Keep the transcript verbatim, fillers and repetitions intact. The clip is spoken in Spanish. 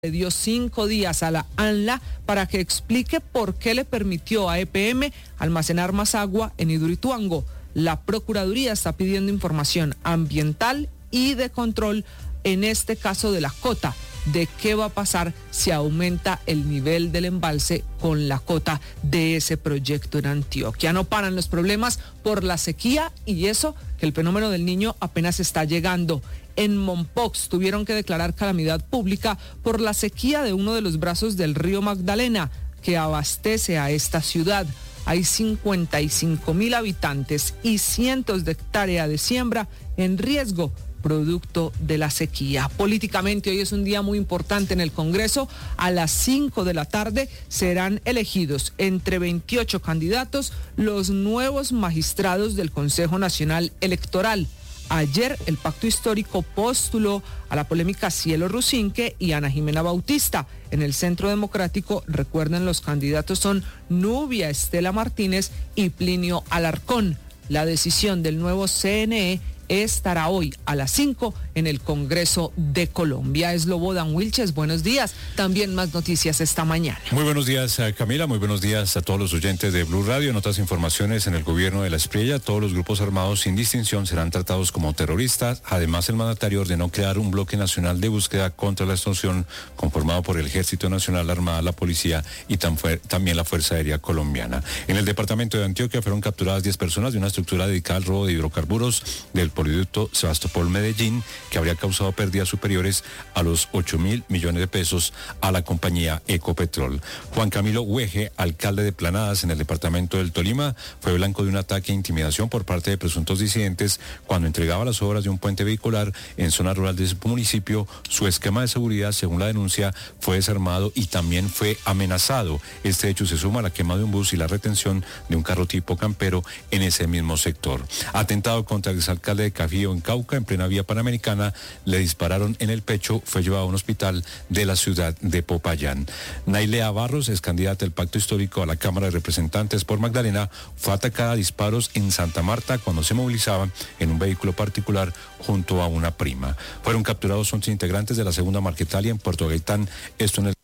Le dio cinco días a la ANLA para que explique por qué le permitió a E P M almacenar más agua en Hidroituango. La Procuraduría está pidiendo información ambiental y de control en este caso de la cota, de qué va a pasar si aumenta el nivel del embalse con la cota de ese proyecto en Antioquia. No paran los problemas por la sequía y eso que el fenómeno del Niño apenas está llegando. En Mompox tuvieron que declarar calamidad pública por la sequía de uno de los brazos del río Magdalena que abastece a esta ciudad. Hay cincuenta y cinco mil habitantes y cientos de hectáreas de siembra en riesgo producto de la sequía. Políticamente hoy es un día muy importante en el Congreso. A las cinco de la tarde serán elegidos entre veintiocho candidatos los nuevos magistrados del Consejo Nacional Electoral. Ayer el Pacto Histórico postuló a la polémica Cielo Rusinque y Ana Jimena Bautista. En el Centro Democrático, recuerden, los candidatos son Nubia Estela Martínez y Plinio Alarcón. La decisión del nuevo C N E estará hoy a las cinco en el Congreso de Colombia. Slobodan Wilches, buenos días. También más noticias esta mañana. Muy buenos días, Camila. Muy buenos días a todos los oyentes de Blue Radio. En otras informaciones, en el gobierno de La Espriella, todos los grupos armados sin distinción serán tratados como terroristas. Además, el mandatario ordenó crear un bloque nacional de búsqueda contra la extorsión conformado por el Ejército Nacional, la Armada, la Policía y también la Fuerza Aérea Colombiana. En el departamento de Antioquia fueron capturadas diez personas de una estructura dedicada al robo de hidrocarburos del poliducto Sebastopol-Medellín, que habría causado pérdidas superiores a los ocho mil millones de pesos a la compañía Ecopetrol. Juan Camilo Hueje, alcalde de Planadas en el departamento del Tolima, fue blanco de un ataque e intimidación por parte de presuntos disidentes cuando entregaba las obras de un puente vehicular en zona rural de ese municipio. Su esquema de seguridad, según la denuncia, fue desarmado y también fue amenazado. Este hecho se suma a la quema de un bus y la retención de un carro tipo campero en ese mismo sector. Atentado contra el exalcalde de Cafío en Cauca, en plena vía panamericana, le dispararon en el pecho, fue llevado a un hospital de la ciudad de Popayán. Nailea Barros, es candidata del Pacto Histórico a la Cámara de Representantes por Magdalena, fue atacada a disparos en Santa Marta cuando se movilizaba en un vehículo particular junto a una prima. Fueron capturados once integrantes de la segunda Marquetalia en Puerto Gaitán, esto en el